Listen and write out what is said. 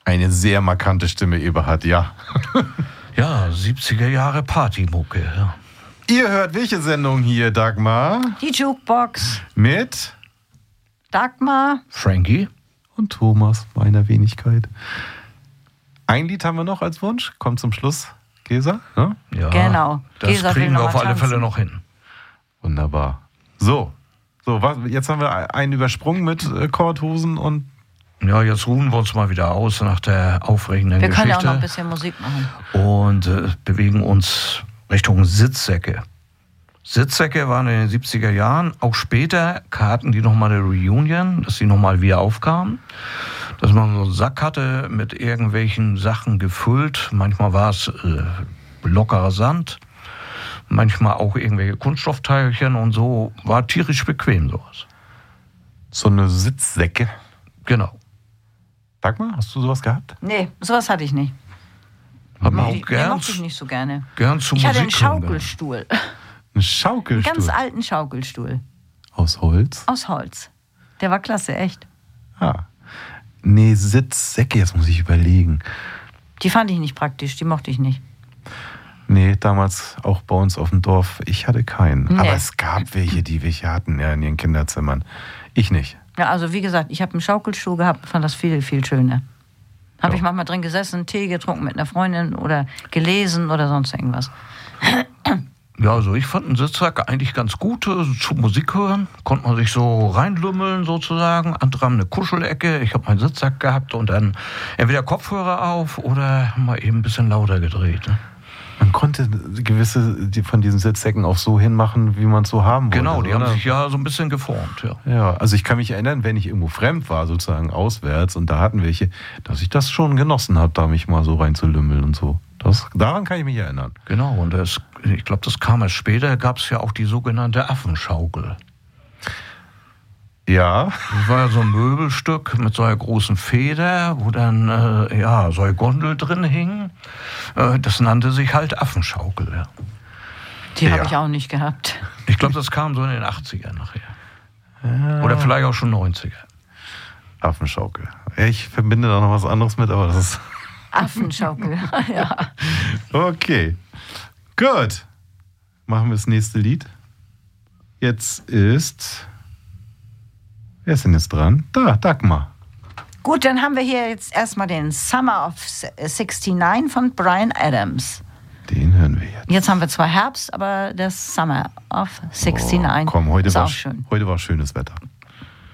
Eine sehr markante Stimme, Eberhard, ja. Ja, 70er Jahre Partymucke. Ja. Ihr hört welche Sendung hier, Dagmar? Die Jukebox. Mit Dagmar. Frankie. Und Thomas, meiner Wenigkeit. Ein Lied haben wir noch als Wunsch. Kommt zum Schluss. Gesa? Ne? Ja, Genau. Das Gesa kriegen will wir noch auf mal alle tanzen. Fälle noch hin. Wunderbar. So, jetzt haben wir einen übersprungen mit Korthosen und... Ja, jetzt ruhen wir uns mal wieder aus nach der aufregenden Wir können ja Geschichte. auch noch ein bisschen Musik machen. Und bewegen uns Richtung Sitzsäcke. Sitzsäcke waren in den 70er Jahren, auch später hatten die nochmal eine Reunion, dass sie nochmal wieder aufkamen. Dass man so einen Sack hatte mit irgendwelchen Sachen gefüllt. Manchmal war es lockerer Sand, manchmal auch irgendwelche Kunststoffteilchen und so. War tierisch bequem sowas. So eine Sitzsäcke. Genau. Dagmar, hast du sowas gehabt? Nee, sowas hatte ich nicht. Hat man Die auch gern, mochte ich nicht so gerne. gern zu Ich hatte einen Musik hören. Schaukelstuhl. Ein Schaukelstuhl. Einen ganz alten Schaukelstuhl. Aus Holz? Aus Holz. Der war klasse, echt. Ah. Nee, Sitzsäcke, jetzt muss ich überlegen. Die fand ich nicht praktisch, die mochte ich nicht. Nee, damals auch bei uns auf dem Dorf, ich hatte keinen. Nee. Aber es gab welche, die welche hatten ja, in ihren Kinderzimmern. Ich nicht. Ja, also wie gesagt, ich habe einen Schaukelstuhl gehabt und fand das viel, viel schöner. Habe Ja. ich manchmal drin gesessen, Tee getrunken mit einer Freundin oder gelesen oder sonst irgendwas. Ja, also ich fand einen Sitzsack eigentlich ganz gut. Zu Musik hören konnte man sich so reinlümmeln sozusagen. Andere haben eine Kuschelecke. Ich habe meinen Sitzsack gehabt und dann entweder Kopfhörer auf oder mal eben ein bisschen lauter gedreht. Ne? Man konnte gewisse von diesen Sitzsäcken auch so hinmachen, wie man es so haben wollte. Genau, die oder? haben sich ja so ein bisschen geformt. Ja. Ja, also ich kann mich erinnern, wenn ich irgendwo fremd war, sozusagen auswärts, und da hatten welche, dass ich das schon genossen habe, da mich mal so reinzulümmeln und so. Daran kann ich mich erinnern. Genau, und ich glaube, das kam erst später, gab es ja auch die sogenannte Affenschaukel. Ja. Das war ja so ein Möbelstück mit so einer großen Feder, wo dann so eine Gondel drin hing. Das nannte sich halt Affenschaukel. Ja. Die habe ich auch nicht gehabt. Ich glaube, das kam so in den 80ern nachher. Ja. Oder vielleicht auch schon 90er. Affenschaukel. Ja, ich verbinde da noch was anderes mit, aber das ist... Affenschaukel, ja. Okay. Gut. Machen wir das nächste Lied. Jetzt ist... Wer ist denn jetzt dran? Da, Dagmar. Gut, dann haben wir hier jetzt erstmal den Summer of 69 von Bryan Adams. Den hören wir jetzt. Jetzt haben wir zwar Herbst, aber das Summer of 69 Komm, heute ist war auch schön. Heute war schönes Wetter.